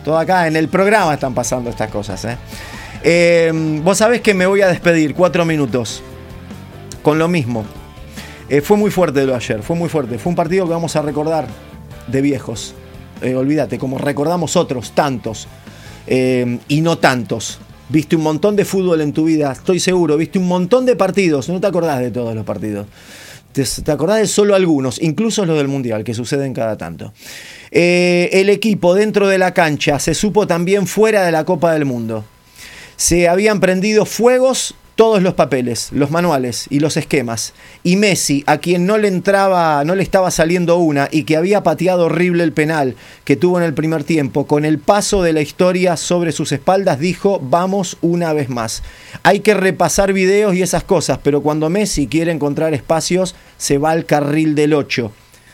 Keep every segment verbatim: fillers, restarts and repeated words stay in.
todo acá en el programa están pasando estas cosas, ¿eh? Eh, vos sabés que me voy a despedir, cuatro minutos, con lo mismo. Eh, fue muy fuerte lo de ayer, fue muy fuerte. Fue un partido que vamos a recordar de viejos. Eh, olvídate, como recordamos otros, tantos, eh, y no tantos. Viste un montón de fútbol en tu vida, estoy seguro. Viste un montón de partidos, no te acordás de todos los partidos. Te, te acordás de solo algunos, incluso los del Mundial, que suceden cada tanto. Eh, el equipo dentro de la cancha se supo también fuera de la Copa del Mundo. Se habían prendido fuegos todos los papeles, los manuales y los esquemas. Y Messi, a quien no le entraba, no le estaba saliendo una y que había pateado horrible el penal que tuvo en el primer tiempo, con el paso de la historia sobre sus espaldas, dijo: vamos una vez más. Hay que repasar videos y esas cosas, pero cuando Messi quiere encontrar espacios, se va al carril del ocho.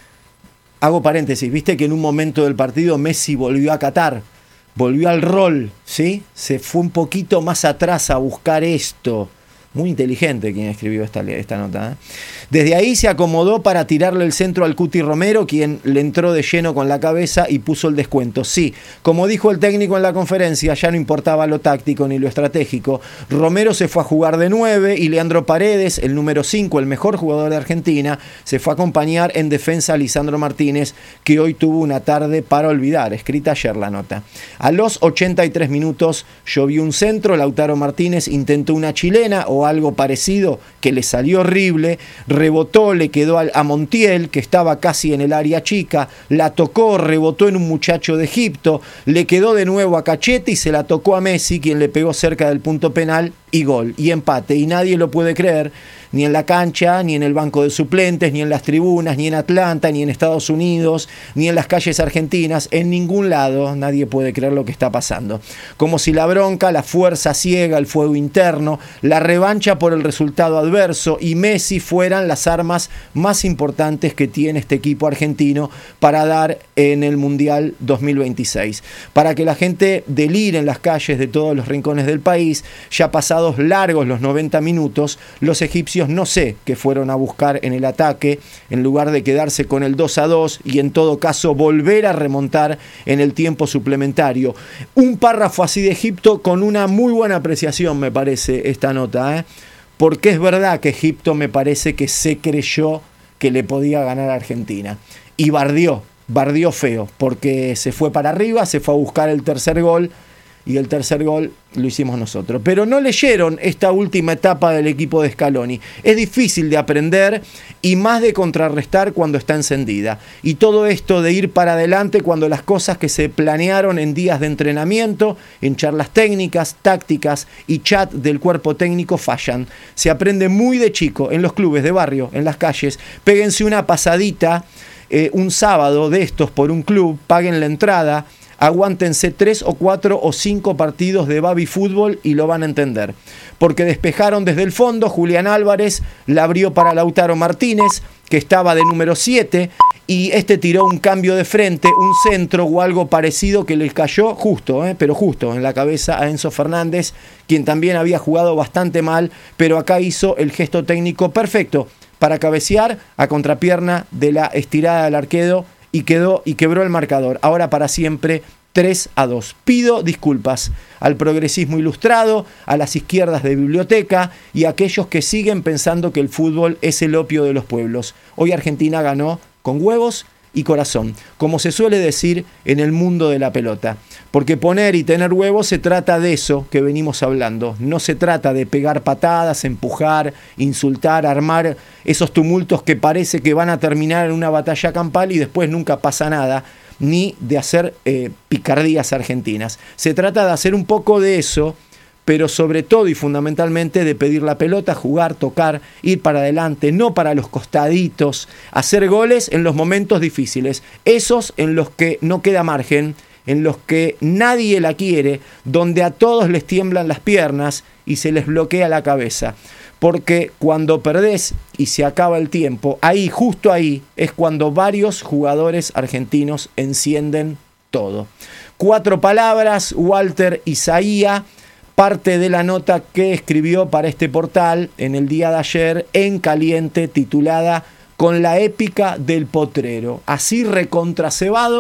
Hago paréntesis, viste que en un momento del partido Messi volvió a Qatar. Volvió al rol, ¿sí? Se fue un poquito más atrás a buscar esto. Muy inteligente quien escribió esta, esta nota, ¿eh? Desde ahí se acomodó para tirarle el centro al Cuti Romero, quien le entró de lleno con la cabeza y puso el descuento. Sí, como dijo el técnico en la conferencia, ya no importaba lo táctico ni lo estratégico. Romero se fue a jugar de nueve y Leandro Paredes, el número cinco, el mejor jugador de Argentina, se fue a acompañar en defensa a Lisandro Martínez, que hoy tuvo una tarde para olvidar. Escrita ayer la nota. A los ochenta y tres minutos llovió un centro, Lautaro Martínez intentó una chilena o algo parecido que le salió horrible, rebotó, le quedó a Montiel, que estaba casi en el área chica, la tocó, rebotó en un muchacho de Egipto, le quedó de nuevo a Cachete y se la tocó a Messi, quien le pegó cerca del punto penal y gol, y empate, y nadie lo puede creer, ni en la cancha, ni en el banco de suplentes, ni en las tribunas, ni en Atlanta, ni en Estados Unidos, ni en las calles argentinas, en ningún lado nadie puede creer lo que está pasando. Como si la bronca, la fuerza ciega, el fuego interno, la revancha por el resultado adverso y Messi fueran las armas más importantes que tiene este equipo argentino para dar en el Mundial dos mil veintiséis. Para que la gente delire en las calles de todos los rincones del país, ya pasados largos los noventa minutos, los egipcios no sé qué fueron a buscar en el ataque, en lugar de quedarse con el dos a dos y en todo caso volver a remontar en el tiempo suplementario. Un párrafo así de Egipto con una muy buena apreciación, me parece, esta nota, ¿eh? Porque es verdad que Egipto me parece que se creyó que le podía ganar a Argentina. Y bardió, bardió feo, porque se fue para arriba, se fue a buscar el tercer gol, y el tercer gol lo hicimos nosotros. Pero no leyeron esta última etapa del equipo de Scaloni. Es difícil de aprender y más de contrarrestar cuando está encendida. Y todo esto de ir para adelante cuando las cosas que se planearon en días de entrenamiento, en charlas técnicas, tácticas y chat del cuerpo técnico fallan. Se aprende muy de chico en los clubes de barrio, en las calles. Péguense una pasadita eh, un sábado de estos por un club, paguen la entrada, aguántense tres o cuatro o cinco partidos de baby fútbol y lo van a entender. Porque despejaron desde el fondo, Julián Álvarez la abrió para Lautaro Martínez, que estaba de número siete, y este tiró un cambio de frente, un centro o algo parecido que le cayó justo, eh, pero justo en la cabeza a Enzo Fernández, quien también había jugado bastante mal, pero acá hizo el gesto técnico perfecto para cabecear a contrapierna de la estirada del arquero y quedó y quebró el marcador. Ahora para siempre tres a dos. Pido disculpas al progresismo ilustrado, a las izquierdas de biblioteca y a aquellos que siguen pensando que el fútbol es el opio de los pueblos. Hoy Argentina ganó con huevos y corazón, como se suele decir en el mundo de la pelota. Porque poner y tener huevos se trata de eso que venimos hablando. No se trata de pegar patadas, empujar, insultar, armar esos tumultos que parece que van a terminar en una batalla campal y después nunca pasa nada, ni de hacer eh, picardías argentinas. Se trata de hacer un poco de eso, pero sobre todo y fundamentalmente de pedir la pelota, jugar, tocar, ir para adelante, no para los costaditos, hacer goles en los momentos difíciles, esos en los que no queda margen, en los que nadie la quiere, donde a todos les tiemblan las piernas y se les bloquea la cabeza. Porque cuando perdés y se acaba el tiempo, ahí, justo ahí, es cuando varios jugadores argentinos encienden todo. Cuatro palabras, Walter Isaía, parte de la nota que escribió para este portal en el día de ayer, en Caliente, titulada Con la épica del potrero. Así recontracebado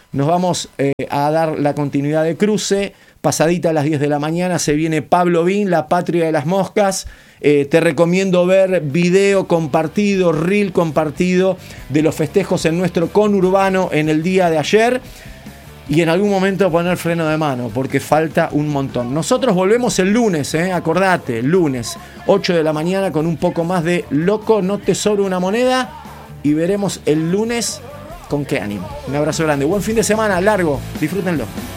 nos vamos eh, a dar la continuidad de cruce. Pasadita a las diez de la mañana se viene Pablo Bin, La Patria de las Moscas. Eh, te recomiendo ver video compartido, reel compartido de los festejos en nuestro conurbano en el día de ayer. Y en algún momento poner freno de mano, porque falta un montón. Nosotros volvemos el lunes, eh, acordate, el lunes, ocho de la mañana, con un poco más de Loco, no te sobra una moneda. Y veremos el lunes con qué ánimo. Un abrazo grande. Buen fin de semana, largo. Disfrútenlo.